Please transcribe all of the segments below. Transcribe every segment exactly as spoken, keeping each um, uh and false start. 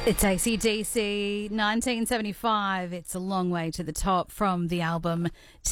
It's A C D C, nineteen seventy-five. It's a long way to the top from the album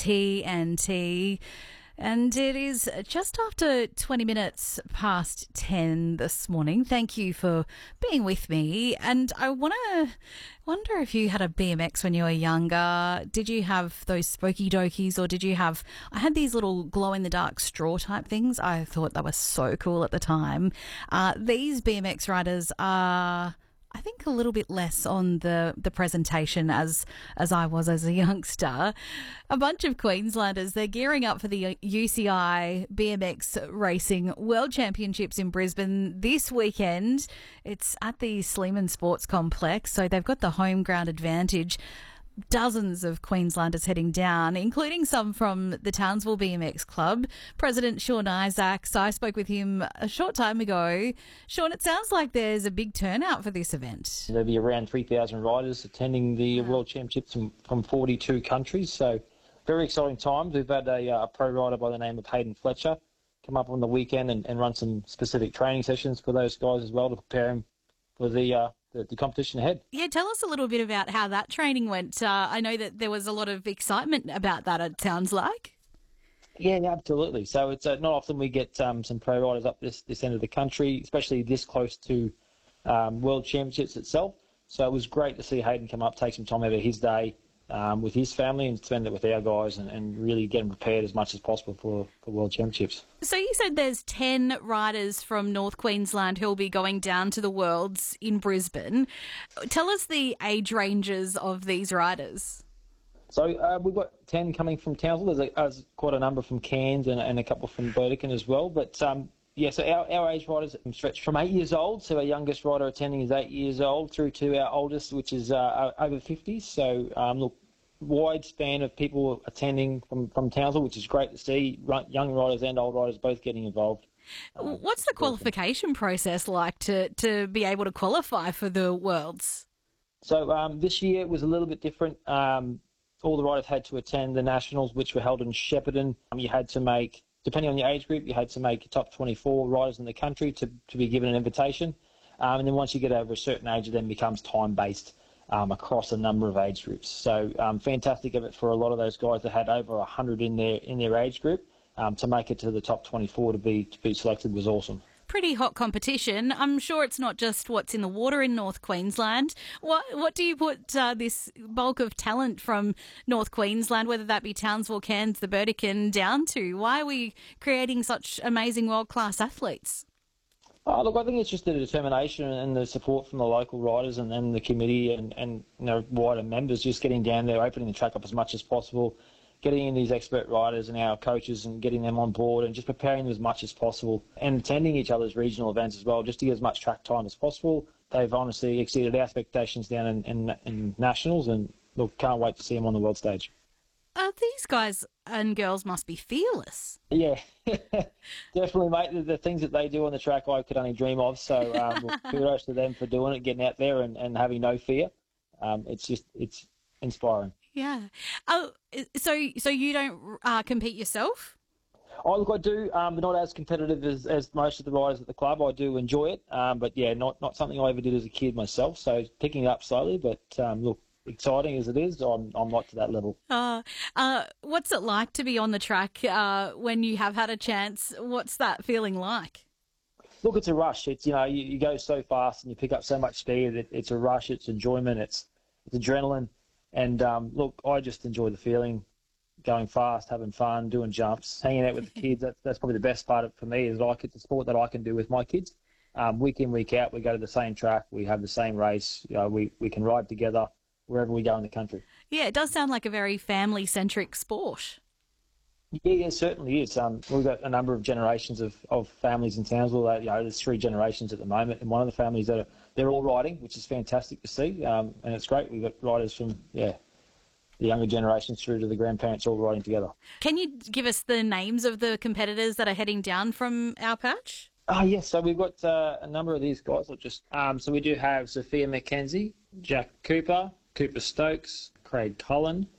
T N T. And it is just after twenty minutes past ten this morning. Thank you for being with me. And I want to wonder if you had a B M X when you were younger. Did you have those spooky dokies, or did you have... I had these little glow-in-the-dark straw type things. I thought they were so cool at the time. Uh, these B M X riders are... I think a little bit less on the, the presentation as as I was as a youngster. A bunch of Queenslanders, they're gearing up for the U C I B M X Racing World Championships in Brisbane this weekend. It's at the Sleeman Sports Complex, so they've got the home ground advantage. Dozens of Queenslanders heading down, including some from the Townsville B M X Club. President Sean Isaacs, I spoke with him a short time ago. Sean, it sounds like there's a big turnout for this event. There'll be around three thousand riders attending the World Championships from, from forty-two countries, so very exciting times. We've had a, a pro rider by the name of Hayden Fletcher come up on the weekend and, and run some specific training sessions for those guys as well to prepare them for the... Uh, The, the competition ahead. Yeah, tell us a little bit about how that training went. Uh, I know that there was a lot of excitement about that, it sounds like. Yeah, absolutely. So it's uh, not often we get um, some pro riders up this, this end of the country, especially this close to um, World Championships itself. So it was great to see Hayden come up, take some time out of his day um, with his family and spend it with our guys and, and really get them prepared as much as possible for, for World Championships. So you said there's ten riders from North Queensland who'll be going down to the Worlds in Brisbane. Tell us the age ranges of these riders. So uh, we've got ten coming from Townsville. There's, a, there's quite a number from Cairns and, and a couple from Burdekin as well. But um, yeah, so our, our age riders stretch from eight years old. So our youngest rider attending is eight years old through to our oldest, which is uh, over fifty. So um, look, wide span of people attending from, from Townsville, which is great to see. Young riders and old riders both getting involved. What's the qualification process like to, to be able to qualify for the Worlds? So um, this year it was a little bit different. Um, all the riders had to attend the Nationals, which were held in Shepparton. Um, you had to make, depending on your age group, you had to make top twenty-four riders in the country to, to be given an invitation. Um, and then once you get over a certain age, it then becomes time-based. Um, across a number of age groups. So um, fantastic effort for a lot of those guys that had over one hundred in their in their age group. Um, to make it to the top twenty-four to be to be selected was awesome. Pretty hot competition. I'm sure it's not just what's in the water in North Queensland. What what do you put uh, this bulk of talent from North Queensland, whether that be Townsville, Cairns, the Burdekin, down to? Why are we creating such amazing world-class athletes? Oh, look, I think it's just the determination and the support from the local riders and, and the committee and, and you know, wider members just getting down there, opening the track up as much as possible, getting in these expert riders and our coaches and getting them on board and just preparing them as much as possible and attending each other's regional events as well, just to get as much track time as possible. They've honestly exceeded our expectations down in, in, in Nationals, and look, can't wait to see them on the world stage. Uh, these guys and girls must be fearless. Yeah, definitely, mate. The, the things that they do on the track I could only dream of. So um, well, kudos to them for doing it, getting out there and, and having no fear. Um, it's just, it's inspiring. Yeah. Oh, so so you don't uh, compete yourself? Oh, look, I do, um, but not as competitive as, as most of the riders at the club. I do enjoy it, um, but yeah, not, not something I ever did as a kid myself. So picking it up slowly, but um, look, exciting as it is, I'm, I'm not to that level. Uh, uh, what's it like to be on the track uh, when you have had a chance? What's that feeling like? Look, it's a rush. It's, you know, you, you go so fast and you pick up so much speed. It, it's a rush. It's enjoyment. It's, it's adrenaline. And um, look, I just enjoy the feeling, going fast, having fun, doing jumps, hanging out with the kids. That's, that's probably the best part of it for me, is like it's a sport that I can do with my kids. Um, week in, week out, we go to the same track. We have the same race. You know, we, we can ride together wherever we go in the country. Yeah, it does sound like a very family-centric sport. Yeah, yeah, it certainly is. Um, we've got a number of generations of, of families in Townsville. Uh, you know, there's three generations at the moment, and one of the families that are, they're all riding, which is fantastic to see, um, and it's great. We've got riders from, yeah, the younger generations through to the grandparents all riding together. Can you give us the names of the competitors that are heading down from our patch? Oh, yes. So we've got uh, a number of these guys. I'll just um, So we do have Sophia McKenzie, Jack Cooper, Cooper Stokes, Craig Cullen,